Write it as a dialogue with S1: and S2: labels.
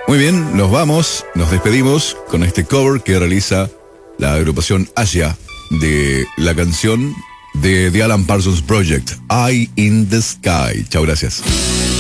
S1: Muy bien, nos vamos, nos despedimos con este cover que realiza la agrupación Asia de la canción de The Alan Parsons Project, Eye in the Sky. Chao, gracias.